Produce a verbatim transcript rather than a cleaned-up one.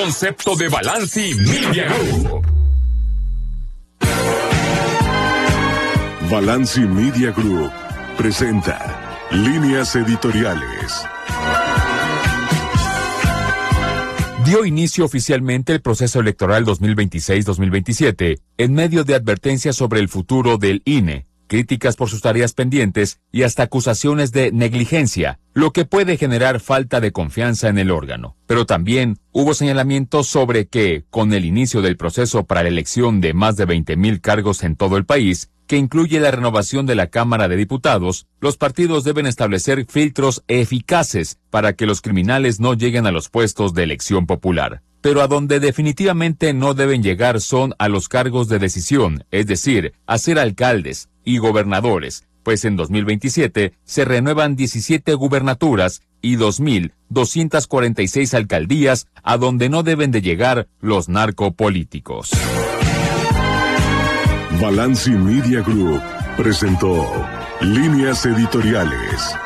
concepto de Balanci Media Group. Balanci Media Group presenta Líneas Editoriales. Dio inicio oficialmente el proceso electoral dos mil veintiséis dos mil veintisiete en medio de advertencias sobre el futuro del I N E, críticas por sus tareas pendientes y hasta acusaciones de negligencia, lo que puede generar falta de confianza en el órgano. Pero también hubo señalamientos sobre que, con el inicio del proceso para la elección de más de veinte mil cargos en todo el país, que incluye la renovación de la Cámara de Diputados, los partidos deben establecer filtros eficaces para que los criminales no lleguen a los puestos de elección popular. Pero a donde definitivamente no deben llegar son a los cargos de decisión, es decir, a ser alcaldes y gobernadores, pues en dos mil veintisiete se renuevan diecisiete gubernaturas y dos mil doscientas cuarenta y seis alcaldías a donde no deben de llegar los narcopolíticos. Balanci Media Group presentó Líneas Editoriales.